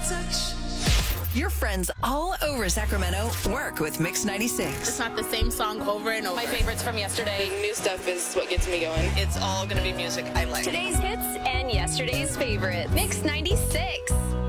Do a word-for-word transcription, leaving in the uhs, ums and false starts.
touch. Your friends all over Sacramento work with Mix ninety-six. It's not the same song over and over. My favorites from yesterday. The new stuff is what gets me going. It's all going to be music I like. Today's hits and yesterday's favorite. Mix ninety-six.